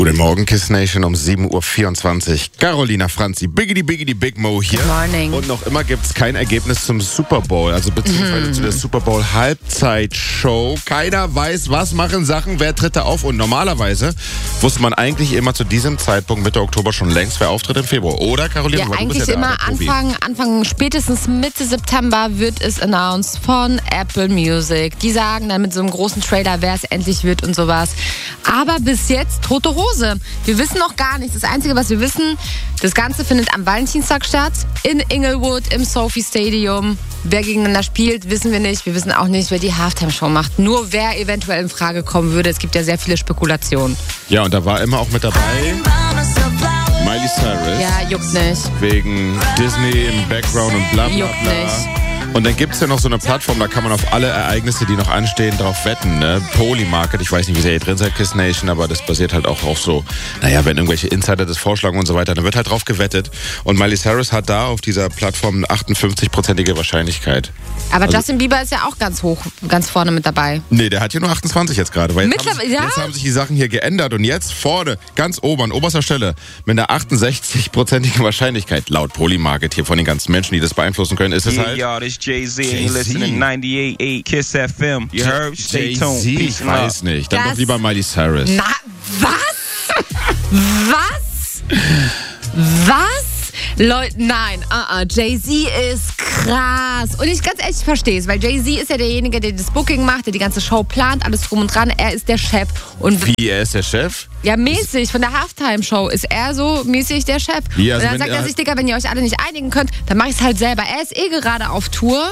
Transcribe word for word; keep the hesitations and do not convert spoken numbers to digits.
Guten Morgen, Kiss Nation, um sieben Uhr vierundzwanzig. Carolina Franzi, Biggity Biggity Big Mo hier. Good morning. Und noch immer gibt es kein Ergebnis zum Super Bowl, also beziehungsweise mm. zu der Super Bowl Halbzeitshow. Keiner weiß, was machen Sachen, wer tritt da auf. Und normalerweise wusste man eigentlich immer zu diesem Zeitpunkt Mitte Oktober schon längst, wer auftritt im Februar. Oder, Carolina? Ja, Weil eigentlich du bist ja immer Anfang, Anfang, spätestens Mitte September wird es announced von Apple Music. Die sagen dann mit so einem großen Trailer, wer es endlich wird und sowas. Aber bis jetzt tote Hose. Wir wissen noch gar nichts. Das Einzige, was wir wissen, das Ganze findet am Valentinstag statt. In Inglewood, im Sophie Stadium. Wer gegeneinander spielt, wissen wir nicht. Wir wissen auch nicht, wer die Halftime-Show macht. Nur wer eventuell in Frage kommen würde. Es gibt ja sehr viele Spekulationen. Ja, und da war immer auch mit dabei Miley Cyrus. Ja, juckt nicht. Wegen Disney im Background und bla bla bla. Juckt nicht. Und dann gibt es ja noch so eine Plattform, da kann man auf alle Ereignisse, die noch anstehen, drauf wetten. Ne? Polymarket, ich weiß nicht, wie sehr ihr drin seid, Kiss Nation, aber das basiert halt auch auf so, naja, wenn irgendwelche Insider das vorschlagen und so weiter, dann wird halt drauf gewettet. Und Miley Cyrus hat da auf dieser Plattform eine achtundfünfzig-prozentige Wahrscheinlichkeit. Aber also, Justin Bieber ist ja auch ganz hoch, ganz vorne mit dabei. Nee, der hat hier nur achtundzwanzig jetzt gerade. Weil jetzt, Mittlerweile, haben, ja? jetzt haben sich die Sachen hier geändert und jetzt vorne, ganz oben, an oberster Stelle, mit einer achtundsechzig-prozentigen Wahrscheinlichkeit, laut Polymarket hier von den ganzen Menschen, die das beeinflussen können, ist es Yeah, halt... y'all, this Jay-Z and you listen to ninety-eight point eight Kiss F M. You heard? Stay tuned. Jay-Z, Peace ich and love. weiß nicht. Dann Das- doch lieber Miley Cyrus. Na, was? Was? Was? Leute, nein, uh-uh. Jay-Z ist krass. Und ich ganz ehrlich verstehe es, weil Jay-Z ist ja derjenige, der das Booking macht, der die ganze Show plant, alles drum und dran. Er ist der Chef. Und Wie, er ist der Chef? ja, mäßig, von der Halftime-Show ist er so mäßig der Chef. Wie, also und dann wenn sagt er er- sich, Digga, wenn ihr euch alle nicht einigen könnt, dann mach ich es halt selber. Er ist eh gerade auf Tour.